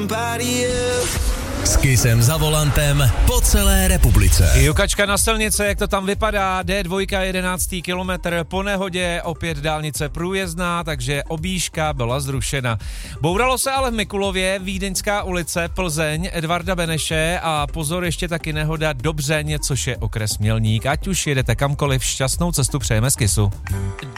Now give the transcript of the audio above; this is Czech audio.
S Kissem za volantem po celé republice. Jukačka na silnice, jak to tam vypadá, D2, 11. kilometr, po nehodě opět dálnice průjezdná, takže objížďka byla zrušena. Bouralo se ale v Mikulově, Vídeňská ulice, Plzeň, Edvarda Beneše a pozor, ještě taky nehoda Dobřeň, což je okres Mělník. Ať už jedete kamkoliv, šťastnou cestu přejeme z Kissu.